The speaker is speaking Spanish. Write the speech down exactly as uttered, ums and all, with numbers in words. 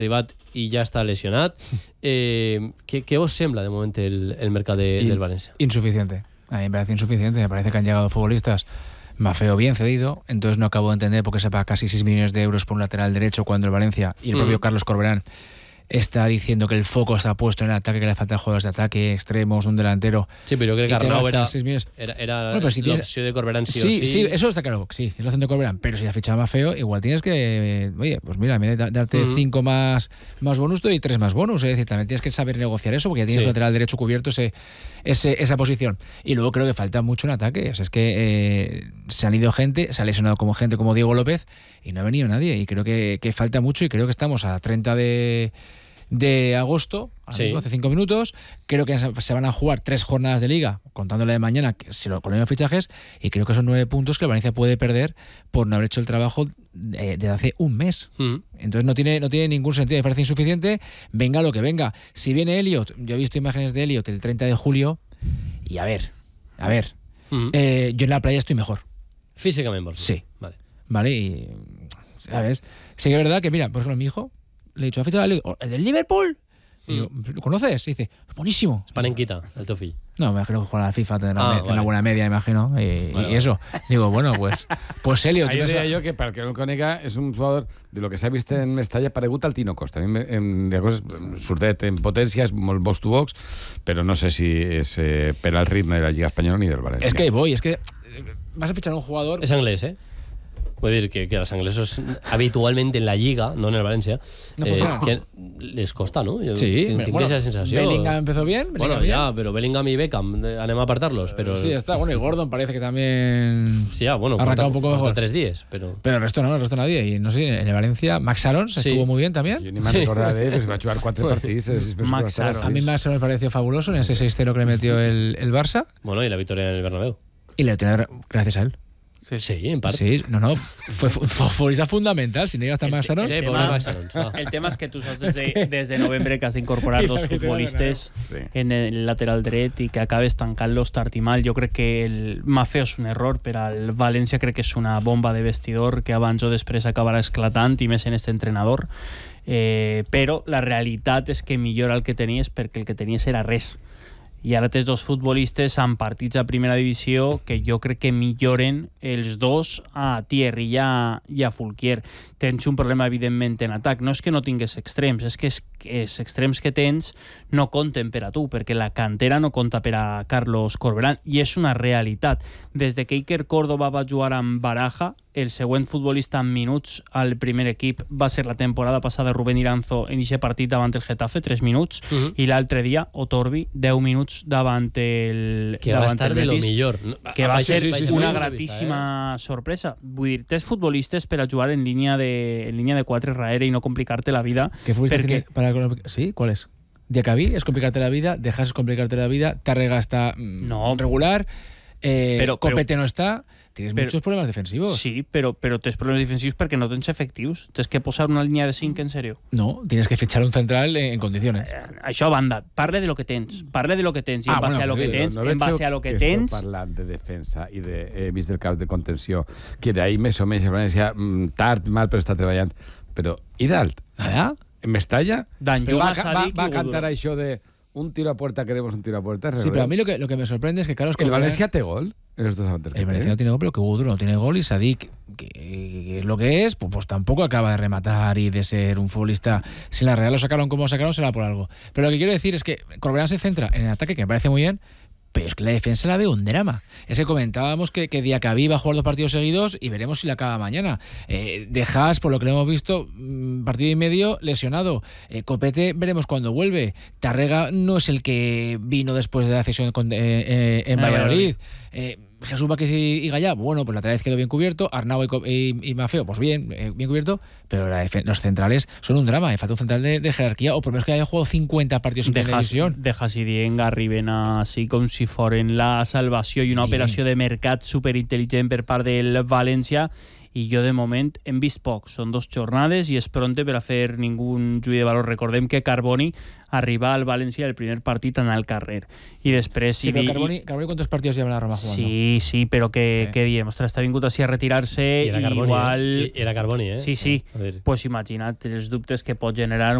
arribat i ja està lesionat. Eh, ¿qué, ¿Qué os sembla de momento el, el mercado de, del Valencia? Insuficiente. A mí me parece insuficiente. Me parece que han llegado futbolistas Maffeo bien cedido, entonces no acabo de entender por qué se paga casi seis millones de euros por un lateral derecho cuando el Valencia y el propio mm. Carlos Corberán está diciendo que el foco está puesto en el ataque, que le faltan jugadores de ataque, extremos, un delantero. Sí, pero creo que Arnau era, era, era bueno, pero si la opción de Corberán sí, sí o sí. Sí, eso está claro, sí, es la opción de Corberán, pero si la ficha más feo, igual tienes que, oye, pues mira, en vez de darte uh-huh. cinco más, más bonus, te doy tres más bonus, es decir, también tienes que saber negociar eso, porque ya tienes sí. lateral derecho cubierto ese, ese, esa posición. Y luego creo que falta mucho en ataque, o sea, es que eh, se han ido gente, se ha lesionado como gente como Diego López, y no ha venido nadie, y creo que, que falta mucho, y creo que estamos a treinta de... de agosto, sí. hace cinco minutos. Creo que se van a jugar tres jornadas de liga, contándole de mañana con los fichajes, y creo que son nueve puntos que el Valencia puede perder por no haber hecho el trabajo de, de hace un mes. Mm. Entonces no tiene, no tiene ningún sentido, me parece insuficiente. Venga lo que venga. Si viene Elliot, yo he visto imágenes de Elliot el treinta de julio, y a ver, a ver, mm. eh, yo en la playa estoy mejor. Físicamente, sí. Vale. Vale, y ¿sabes? Sí que es verdad que, mira, por ejemplo, mi hijo le he dicho, ¿el del Liverpool? Y digo, ¿lo conoces? Y dice, es buenísimo. Es panenquita, el teu fill. No, me imagino que juega a la FIFA, tiene ah, una, vale. una buena media, imagino, y, vale, y eso. Vale. Digo, bueno, pues, pues Elio... Ahí diría yo que, para el que no lo conega, es un jugador de lo que s'ha vist en Mestalla paregut al Tino Costa. También en, de cosas, surdet en potència, és molt box to box, però no sé si és eh, per al ritme de la Lliga Espanyola ni del Valencia. Es que voy, es que vas a fichar a un jugador... Es inglés, ¿eh? Puedo decir que, que a los ingleses habitualmente en la Liga, no en el Valencia, no eh, que les costa, ¿no? Yo sí, tengo bueno, esa sensación. Bellingham empezó bien. Bueno, bien. ya, pero Bellingham y Beckham, anem a apartarlos. Pero... Sí, está. Bueno, y Gordon parece que también. Sí, ya, bueno, arrancado un poco mejor. tres días, pero. Pero el resto no, el resto nadie. Y no sé, en el Valencia, Max Arons sí. estuvo muy bien también. Yo ni me sí. recordaba de él, que va a jugar cuatro partidos. Max Arons. A mí Max Arons me pareció fabuloso en ese seis cero que le metió el, el Barça. Bueno, y la victoria en el Bernabéu. Y le tiene gracias a él. Sí, sí, en parte. Sí, no, no, fue futbolista fundamental, si no llegas a Max Arons. El, tema, no. el tema és que tu saps des de, des de novembre que has d'incorporar dos futbolistes sí. en el lateral dret i que acabes tancant-los tard i mal. Jo crec que el Maffeo és un error, per al València crec que és una bomba de vestidor que abans o després acabarà esclatant, i més en este entrenador. Eh, però la realitat és que millora el que tenies, perquè el que tenies era res. I ara tens dos futbolistes amb partits a primera divisió que jo crec que milloren els dos a Thierry i a, i a Fulquier. Tens un problema, evidentment, en atac. No és que no tingues extrems, és que els extrems que tens no compten per a tu, perquè la cantera no compta per a Carlos Corberán, i és una realitat. Des de que Iker Córdoba va jugar amb Baraja, el següent futbolista en minuts al primer equip va ser la temporada passada Rubén Iranzo en aquest partit davant el Getafe, tres minuts, uh-huh. i l'altre dia Otorbi, deu minuts davant el que davant va estar de lo millor, que va ser sí, sí, sí, una sí, gratíssima eh? sorpresa. Vull dir, tens futbolistes per a jugar en línia de, en línia de quatre darrere i no complicar-te la vida. ¿Qué futbolista perquè... para... Sí, ¿cuál es? Diacabí es complicarte la vida, Dejas es complicarte la vida, Tárrega está mmm, no. regular, eh, pero, Copete pero... no está... Tienes pero, muchos problemas defensivos. Sí, però, però tens problemes defensius perquè no tens efectius. Tens que posar una línia de cinc, en sèrio. No, tienes que fichar un central en, en condiciones. Eh, això a banda, parle de lo que tens. Parle de lo que tens. I ah, en base bueno, a lo que tens, no, no en base a lo que, que tens... parlant de defensa i de, he vist el cas de contenció, que d'ahir més o menys el València tard, mal, però està treballant. Però, i dalt? Nada. En Mestalla? Va, va, va a cantar això de un tiro a puerta, queremos un tiro a puerta. Sí, pero a mí lo que, lo que me sorprende es que Carlos ¿El Corberán... Valencia te gol? En los dos el Valencia no tiene gol, pero que Hugo Duro no tiene gol, y Sadik, que, que es lo que es, pues, pues tampoco acaba de rematar y de ser un futbolista. Si la Real lo sacaron como lo sacaron, será por algo. Pero lo que quiero decir es que Corberán se centra en el ataque, que me parece muy bien, pero es que la defensa la veo un drama. Es que comentábamos que, que Diacabí va a jugar dos partidos seguidos y veremos si la acaba mañana. Eh, de Haas, por lo que le hemos visto, partido y medio lesionado. Eh, Copete veremos cuándo vuelve. Tárrega no es el que vino después de la cesión con, eh, eh, en Valladolid. Eh, Jesús Vázquez y Gallá, bueno, pues la otra vez quedó bien cubierto. Arnau y, y, y Maffeo, pues bien, eh, bien cubierto. Pero la los centrales son un drama. Eh. Falta un central de, de jerarquía, o por lo menos que haya jugado cincuenta partidos en televisión. Dejas i Dieng arriben així com si foren la salvació i una Bien. operació de mercat superintel·ligent per part del València. i jo de moment hem vist poc, són dos jornades i és pronte per a fer ningú juí de valor. Recordem que Carboni arriba al València el primer partit en el carrer i després... Sí, però Carboni, Carboni ¿cuántos partidos lleva la Roma jugando? Sí, sí, però que, sí. que diem, ostres, està vingut així a retirar-se i era Carboni, igual... Eh? Era Carboni, eh? Sí, sí, doncs pues imagina't els dubtes que pot generar